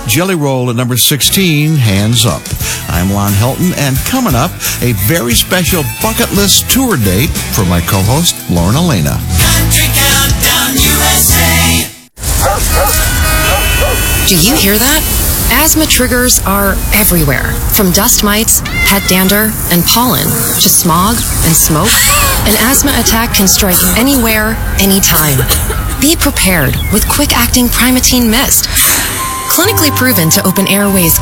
Jelly Roll at number 16, Hands Up. I'm Lon Helton, and coming up, a very special bucket list tour date for my co-host, Lauren Elena. Country Countdown USA. Do you hear that? Asthma triggers are everywhere. From dust mites, pet dander, and pollen, to smog and smoke. An asthma attack can strike anywhere, anytime. Be prepared with quick-acting Primatene Mist. Clinically proven to open airways